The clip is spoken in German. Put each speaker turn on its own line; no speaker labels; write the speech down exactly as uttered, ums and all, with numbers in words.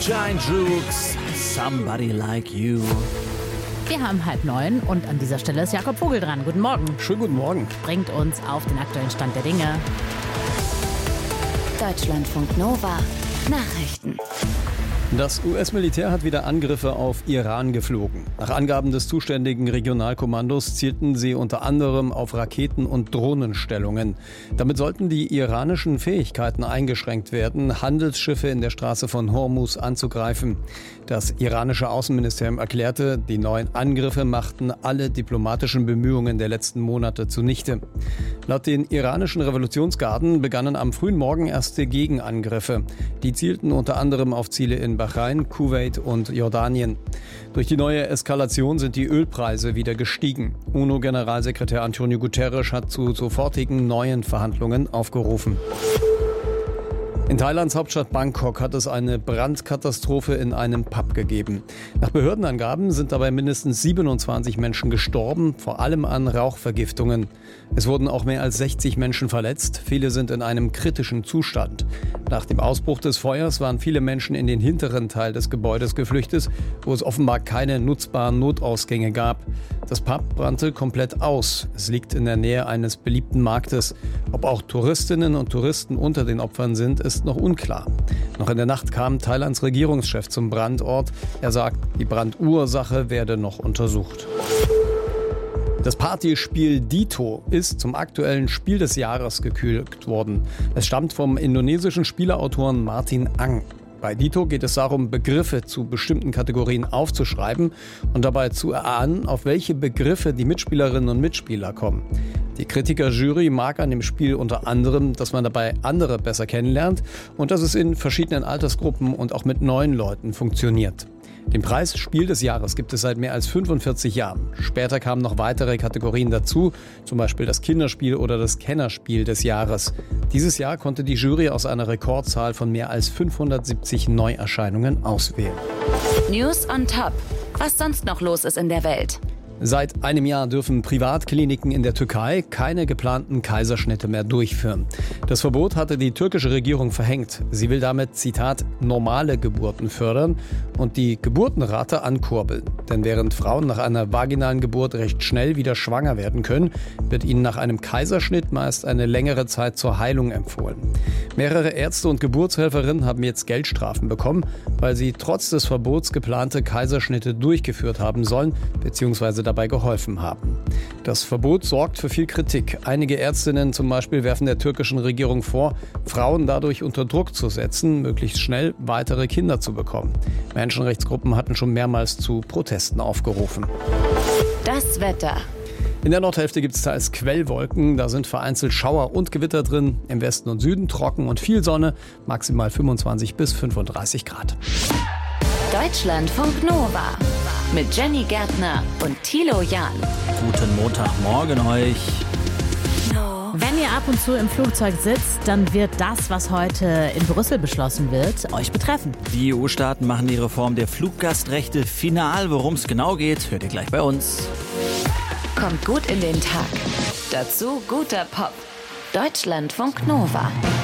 Giant Rooks, Somebody Like You.
Wir haben halb neun und an dieser Stelle ist Jakob Vogel dran. Guten Morgen.
Schönen guten Morgen.
Bringt uns auf den aktuellen Stand der Dinge.
Deutschlandfunk Nova. Nachrichten.
Das U S-Militär hat wieder Angriffe auf Iran geflogen. Nach Angaben des zuständigen Regionalkommandos zielten sie unter anderem auf Raketen- und Drohnenstellungen. Damit sollten die iranischen Fähigkeiten eingeschränkt werden, Handelsschiffe in der Straße von Hormuz anzugreifen. Das iranische Außenministerium erklärte, die neuen Angriffe machten alle diplomatischen Bemühungen der letzten Monate zunichte. Laut den iranischen Revolutionsgarden begannen am frühen Morgen erste Gegenangriffe. Die zielten unter anderem auf Ziele in Bahrain, Kuwait und Jordanien. Durch die neue Eskalation sind die Ölpreise wieder gestiegen. UNO-Generalsekretär Antonio Guterres hat zu sofortigen neuen Verhandlungen aufgerufen. In Thailands Hauptstadt Bangkok hat es eine Brandkatastrophe in einem Pub gegeben. Nach Behördenangaben sind dabei mindestens siebenundzwanzig Menschen gestorben, vor allem an Rauchvergiftungen. Es wurden auch mehr als sechzig Menschen verletzt, viele sind in einem kritischen Zustand. Nach dem Ausbruch des Feuers waren viele Menschen in den hinteren Teil des Gebäudes geflüchtet, wo es offenbar keine nutzbaren Notausgänge gab. Das Pub brannte komplett aus. Es liegt in der Nähe eines beliebten Marktes. Ob auch Touristinnen und Touristen unter den Opfern sind, ist noch unklar. Noch in der Nacht kam Thailands Regierungschef zum Brandort. Er sagt, die Brandursache werde noch untersucht. Das Partyspiel Dito ist zum aktuellen Spiel des Jahres gekürt worden. Es stammt vom indonesischen Spieleautoren Martin Ang. Bei Dito geht es darum, Begriffe zu bestimmten Kategorien aufzuschreiben und dabei zu erahnen, auf welche Begriffe die Mitspielerinnen und Mitspieler kommen. Die Kritikerjury mag an dem Spiel unter anderem, dass man dabei andere besser kennenlernt und dass es in verschiedenen Altersgruppen und auch mit neuen Leuten funktioniert. Den Preis Spiel des Jahres gibt es seit mehr als fünfundvierzig Jahren. Später kamen noch weitere Kategorien dazu, zum Beispiel das Kinderspiel oder das Kennerspiel des Jahres. Dieses Jahr konnte die Jury aus einer Rekordzahl von mehr als fünfhundertsiebzig Neuerscheinungen auswählen.
News on Top. Was sonst noch los ist in der Welt.
Seit einem Jahr dürfen Privatkliniken in der Türkei keine geplanten Kaiserschnitte mehr durchführen. Das Verbot hatte die türkische Regierung verhängt. Sie will damit, Zitat, normale Geburten fördern und die Geburtenrate ankurbeln. Denn während Frauen nach einer vaginalen Geburt recht schnell wieder schwanger werden können, wird ihnen nach einem Kaiserschnitt meist eine längere Zeit zur Heilung empfohlen. Mehrere Ärzte und Geburtshelferinnen haben jetzt Geldstrafen bekommen, weil sie trotz des Verbots geplante Kaiserschnitte durchgeführt haben sollen, beziehungsweise dabei geholfen haben. Das Verbot sorgt für viel Kritik. Einige Ärztinnen zum Beispiel werfen der türkischen Regierung vor, Frauen dadurch unter Druck zu setzen, möglichst schnell weitere Kinder zu bekommen. Menschenrechtsgruppen hatten schon mehrmals zu Protesten aufgerufen.
Das Wetter.
In der Nordhälfte gibt es teils Quellwolken, da sind vereinzelt Schauer und Gewitter drin. Im Westen und Süden trocken und viel Sonne, maximal fünfundzwanzig bis fünfunddreißig Grad.
Deutschlandfunk Nova mit Jenny Gärtner und Thilo Jahn.
Guten Montagmorgen euch.
Wenn ihr ab und zu im Flugzeug sitzt, dann wird das, was heute in Brüssel beschlossen wird, euch betreffen.
Die E U-Staaten machen die Reform der Fluggastrechte final. Worum es genau geht, hört ihr gleich bei uns.
Kommt gut in den Tag. Dazu guter Pop. Deutschlandfunk Nova.